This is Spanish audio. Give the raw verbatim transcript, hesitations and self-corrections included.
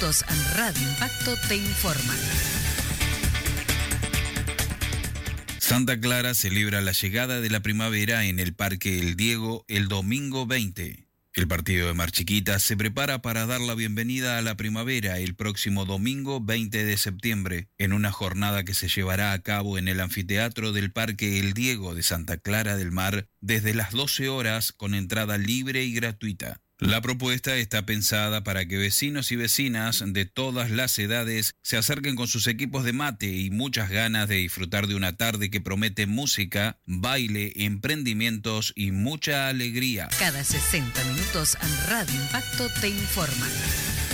minutos en Radio Impacto te informa. Santa Clara celebra la llegada de la primavera en el Parque El Diego el domingo veinte. El partido de Mar Chiquita se prepara para dar la bienvenida a la primavera el próximo domingo veinte de septiembre, en una jornada que se llevará a cabo en el anfiteatro del Parque El Diego de Santa Clara del Mar desde las doce horas con entrada libre y gratuita. La propuesta está pensada para que vecinos y vecinas de todas las edades se acerquen con sus equipos de mate y muchas ganas de disfrutar de una tarde que promete música, baile, emprendimientos y mucha alegría. Cada sesenta minutos en Radio Impacto te informa.